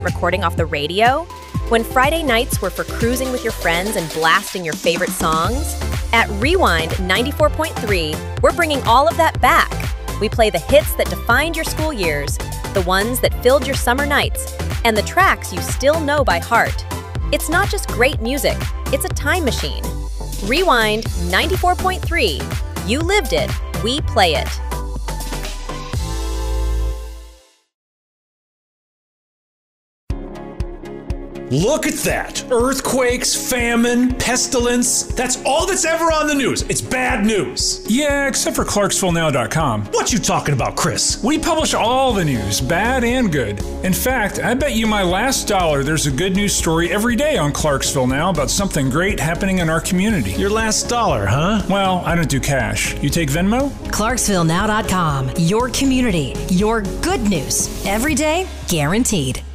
recording off the radio? When Friday nights were for cruising with your friends and blasting your favorite songs? At Rewind 94.3, we're bringing all of that back. We play the hits that defined your school years, the ones that filled your summer nights, and the tracks you still know by heart. It's not just great music, it's a time machine. Rewind 94.3. You lived it, we play it. Look at that. Earthquakes, famine, pestilence. That's all that's ever on the news. It's bad news. Yeah, except for ClarksvilleNow.com. What you talking about, Chris? We publish all the news, bad and good. In fact, I bet you my last dollar there's a good news story every day on Clarksville Now about something great happening in our community. Your last dollar, huh? Well, I don't do cash. You take Venmo? ClarksvilleNow.com. Your community. Your good news. Every day, guaranteed.